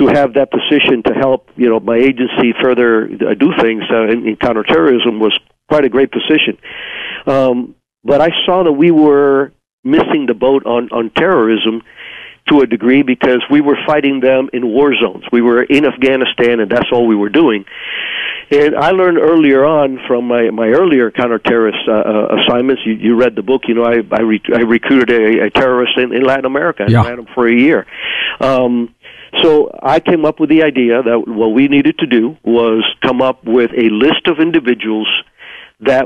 to have that position to help, my agency further do things in counterterrorism was quite a great position. But I saw that we were missing the boat on terrorism to a degree because we were fighting them in war zones. We were in Afghanistan, and that's all we were doing. And I learned earlier on from my earlier counter-terrorist assignments, you read the book, I recruited a terrorist in Latin America and ran him for a year. So I came up with the idea that what we needed to do was come up with a list of individuals that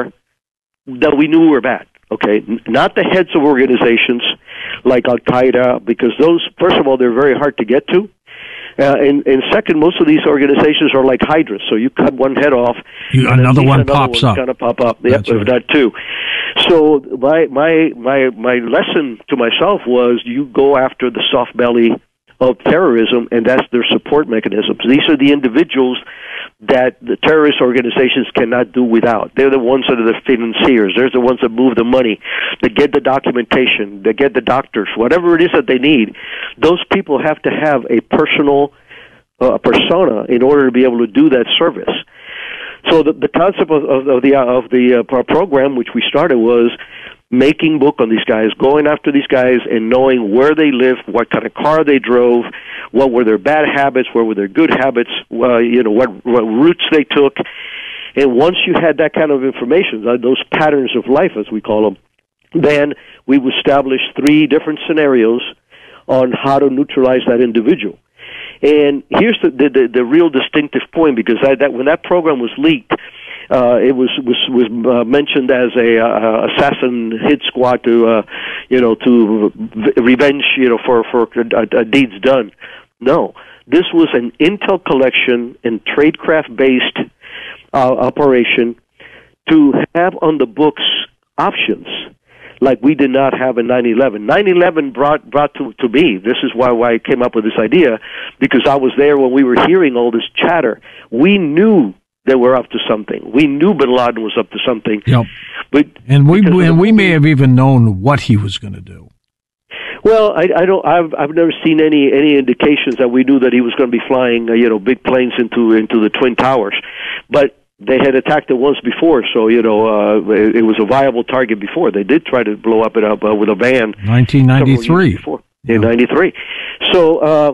we knew were bad. Okay, not the heads of organizations like Al-Qaeda, because those, first of all, they're very hard to get to. And second, most of these organizations are like hydras. So you cut one head off, another one pops up. Going to pop up. Yep, if not two. So my lesson to myself was you go after the soft belly of terrorism, and that's their support mechanisms. These are the individuals that the terrorist organizations cannot do without. They're the ones that are the financiers. They're the ones that move the money, that get the documentation, that get the doctors, whatever it is that they need. Those people have to have a personal persona in order to be able to do that service. So the concept of the program, which we started, was making book on these guys, going after these guys, and knowing where they lived, what kind of car they drove, what were their bad habits, what were their good habits, what routes they took. And once you had that kind of information, those patterns of life, as we call them, then we would establish 3 different scenarios on how to neutralize that individual. And here's the real distinctive point, because when that program was leaked, it was mentioned as a assassin hit squad to revenge for deeds done. No, this was an intel collection and tradecraft based operation to have on the books options like we did not have in 9/11. 9/11 brought to me. This is why I came up with this idea, because I was there when we were hearing all this chatter. We knew they were up to something. We knew Bin Laden was up to something. Yep. But we may have even known what he was going to do. Well, I've never seen any indications that we knew that he was going to be flying big planes into the Twin Towers. But they had attacked it once before, so it was a viable target before. They did try to blow up with a van. 1993. In 93. So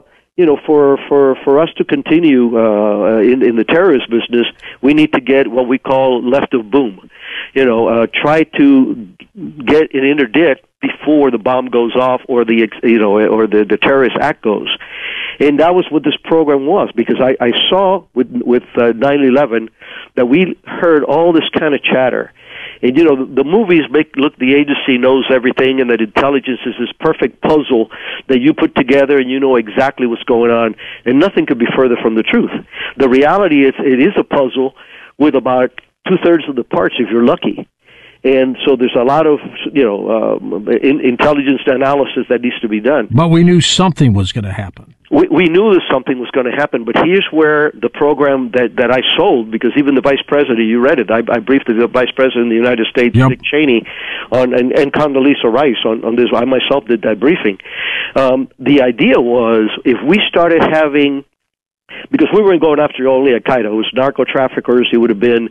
for us to continue in the terrorist business, we need to get what we call left of boom. Try to get an interdict before the bomb goes off or the terrorist act goes. And that was what this program was, because I saw with 9/11 that we heard all this kind of chatter. And, the movies make look the agency knows everything, and that intelligence is this perfect puzzle that you put together and you know exactly what's going on, and nothing could be further from the truth. The reality is it is a puzzle with about 2/3 of the parts if you're lucky. And so there's a lot of, intelligence analysis that needs to be done. But we knew something was going to happen. We knew that something was going to happen, but here's where the program that I sold, because even the vice president, you read it, I briefed the vice president of the United States, Dick Cheney, and Condoleezza Rice on this. I myself did that briefing. The idea was, if we started having, because we weren't going after only Al-Qaeda, it was narco traffickers, it would have been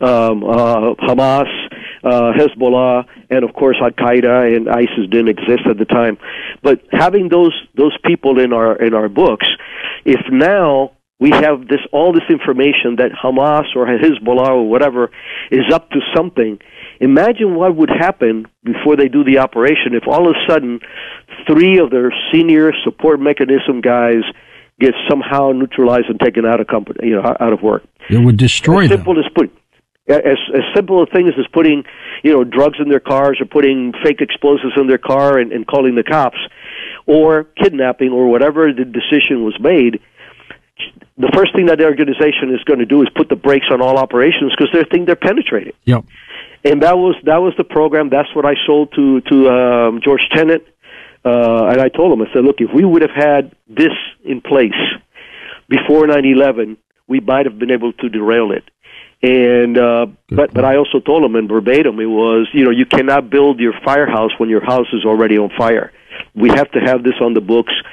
Hamas, Hezbollah, and of course Al-Qaeda and ISIS didn't exist at the time. But having those people in our books, if now we have all this information that Hamas or Hezbollah or whatever is up to something, imagine what would happen before they do the operation if all of a sudden 3 of their senior support mechanism guys get somehow neutralized and taken out of company, out of work. It would destroy them. As simple a thing as putting, drugs in their cars or putting fake explosives in their car and calling the cops, or kidnapping or whatever the decision was made. The first thing that the organization is going to do is put the brakes on all operations because they think they're penetrated. Yep. And that was the program. That's what I sold to George Tenet. And I told him, I said, look, if we would have had this in place before 9/11, we might have been able to derail it. And but I also told him, and verbatim, it was, you cannot build your firehouse when your house is already on fire. We have to have this on the books.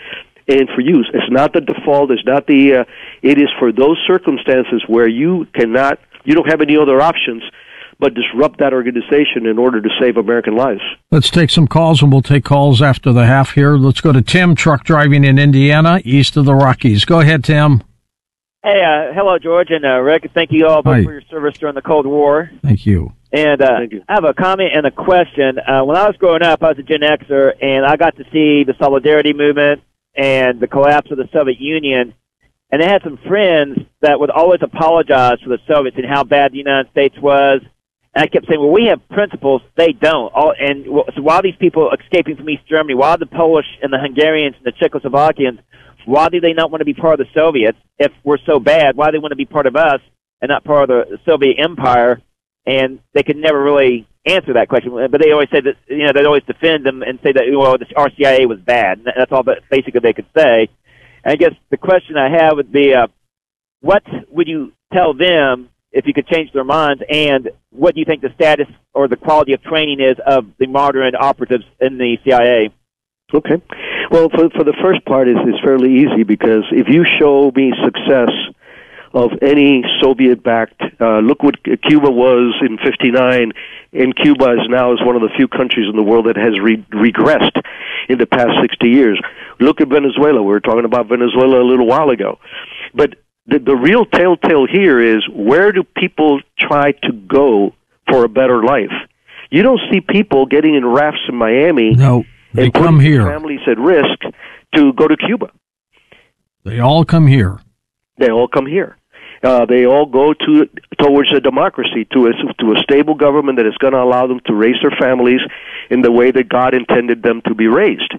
and for use. It's not the default. It's not the. It is for those circumstances where you don't have any other options but disrupt that organization in order to save American lives. Let's take some calls, and we'll take calls after the half here. Let's go to Tim, truck driving in Indiana, east of the Rockies. Go ahead, Tim. Hey, hello, George and Rick. Thank you all both for your service during the Cold War. Thank you. And Thank you. I have a comment and a question. When I was growing up, I was a Gen Xer, and I got to see the Solidarity movement and the collapse of the Soviet Union. And I had some friends that would always apologize for the Soviets and how bad the United States was. And I kept saying, well, we have principles. They don't. So why are these people escaping from East Germany? Why are the Polish and the Hungarians and the Czechoslovakians, why do they not want to be part of the Soviets if we're so bad? Why do they want to be part of us and not part of the Soviet Empire? And they could never really answer that question. But they always say that, they'd always defend them and say that, well, the RCIA was bad. And that's all that basically they could say. And I guess the question I have would be, what would you tell them if you could change their minds, and what do you think the status or the quality of training is of the modern operatives in the CIA? Okay. Well, for the first part, it's fairly easy, because if you show me success of any Soviet-backed, look what Cuba was in '59, and Cuba is now one of the few countries in the world that has regressed in the past 60 years. Look at Venezuela. We were talking about Venezuela a little while ago. But the real telltale here is, where do people try to go for a better life? You don't see people getting in rafts in Miami. No, they and come here. Families at risk to go to Cuba. They all come here. They all come here. They all go towards a democracy, to a stable government that is going to allow them to raise their families in the way that God intended them to be raised.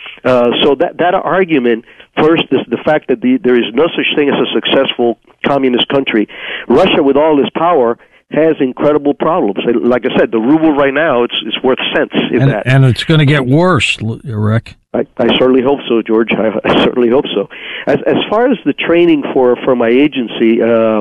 So that argument, first, is the fact that there is no such thing as a successful communist country. Russia, with all its power, has incredible problems. Like I said, the ruble right now, it's worth cents. And it's going to get worse, Rick. I certainly hope so, George. I certainly hope so. As far as the training for my agency,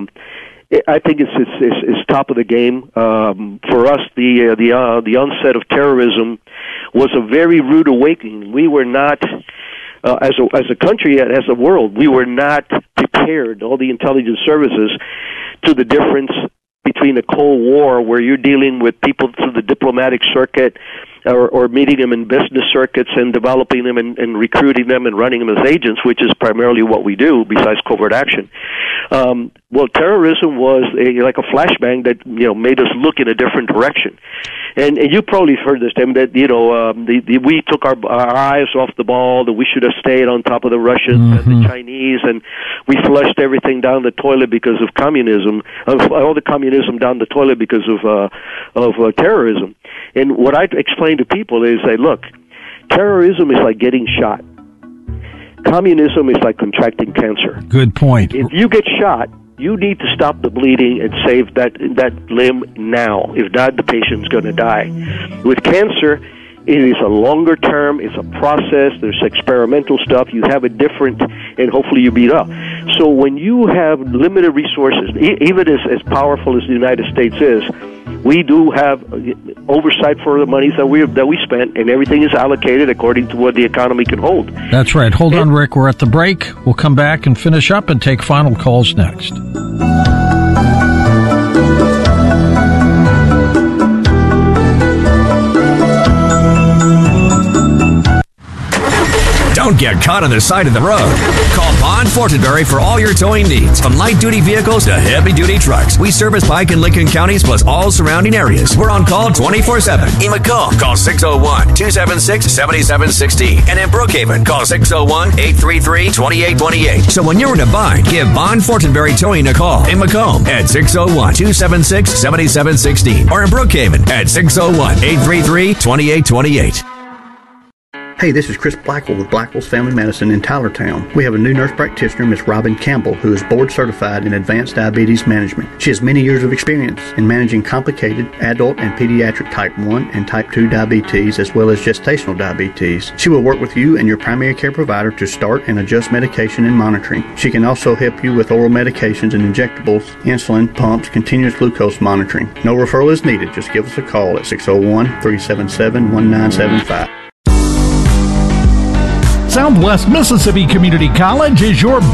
I think it's top of the game. For us, the onset of terrorism was a very rude awakening. We were not, as a country, as a world, we were not prepared, all the intelligence services, to the difference between a Cold War, where you're dealing with people through the diplomatic circuit, or meeting them in business circuits and developing them and recruiting them and running them as agents, which is primarily what we do besides covert action. Well, terrorism was like a flashbang that made us look in a different direction. And you probably heard this, Tim, that we took our eyes off the ball, that we should have stayed on top of the Russians and the Chinese, and we flushed everything down the toilet because of communism, all the communism down the toilet because of terrorism. And what I explain to people is, look, terrorism is like getting shot. Communism is like contracting cancer. Good point. If you get shot, you need to stop the bleeding and save that limb now. If not, the patient's going to die. With cancer, it is a longer term. It's a process. There's experimental stuff. You have it different, and hopefully you beat up. So when you have limited resources, even as powerful as the United States is, we do have oversight for the monies that we spent, and everything is allocated according to what the economy can hold. That's right. Hold on, Rick. We're at the break. We'll come back and finish up and take final calls next. Don't get caught on the side of the road. Call Bond Fortenberry for all your towing needs. From light-duty vehicles to heavy-duty trucks, we service Pike and Lincoln counties plus all surrounding areas. We're on call 24/7. In Macomb, call 601-276-7716. And in Brookhaven, call 601-833-2828. So when you're in a bind, give Bond Fortenberry Towing a call. In Macomb at 601-276-7716. Or in Brookhaven at 601-833-2828. Hey, this is Chris Blackwell with Blackwell's Family Medicine in Tylertown. We have a new nurse practitioner, Miss Robin Campbell, who is board certified in advanced diabetes management. She has many years of experience in managing complicated adult and pediatric type 1 and type 2 diabetes, as well as gestational diabetes. She will work with you and your primary care provider to start and adjust medication and monitoring. She can also help you with oral medications and injectables, insulin, pumps, continuous glucose monitoring. No referral is needed. Just give us a call at 601-377-1975. Southwest Mississippi Community College is your